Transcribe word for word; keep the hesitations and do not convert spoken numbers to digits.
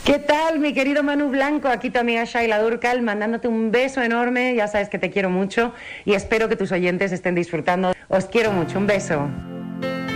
¿Qué tal, mi querido Manu Blanco? Aquí tu amiga Shaila Durkal, mandándote un beso enorme. Ya sabes que te quiero mucho y espero que tus oyentes estén disfrutando. Os quiero mucho. Un beso.